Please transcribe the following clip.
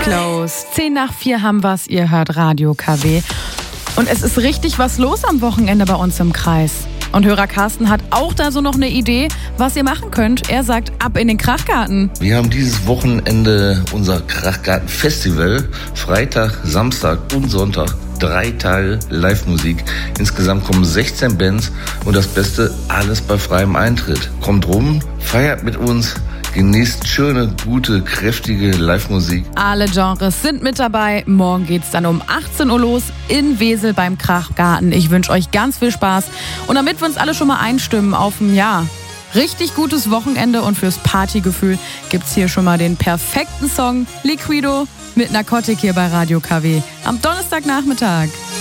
Close. 3:10 haben wir's, ihr hört Radio KW. Und es ist richtig was los am Wochenende bei uns im Kreis. Und Hörer Carsten hat auch da so noch eine Idee, was ihr machen könnt. Er sagt, ab in den Krachgarten. Wir haben dieses Wochenende unser Krachgarten-Festival. Freitag, Samstag und Sonntag. 3 Tage Live-Musik. Insgesamt kommen 16 Bands und das Beste, alles bei freiem Eintritt. Kommt rum, feiert mit uns, genießt schöne, gute, kräftige Live-Musik. Alle Genres sind mit dabei. Morgen geht's dann um 18 Uhr los in Wesel beim Krachgarten. Ich wünsche euch ganz viel Spaß. Und damit wir uns alle schon mal einstimmen auf ein richtig gutes Wochenende und fürs Partygefühl gibt's hier schon mal den perfekten Song Liquido mit Narcotic hier bei Radio KW am Donnerstagnachmittag.